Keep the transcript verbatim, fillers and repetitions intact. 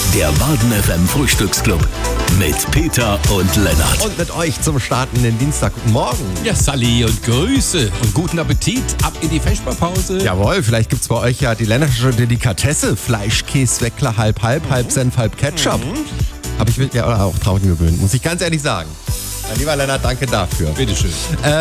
Der Waden F M Frühstücksclub mit Peter und Lennart. Und mit euch zum startenden Dienstag. Guten Morgen. Ja, Sally und Grüße und guten Appetit. Ab in die Vesperpause. Jawohl, vielleicht gibt's bei euch ja die lennartische Delikatesse. Fleisch, Käse, Weckler, halb, halb, mhm. halb Senf, halb Ketchup. Mhm. Habe ich mir ja auch Trauten gewöhnt, muss ich ganz ehrlich sagen. Ja, lieber Lennart, danke dafür. Bitteschön. Äh,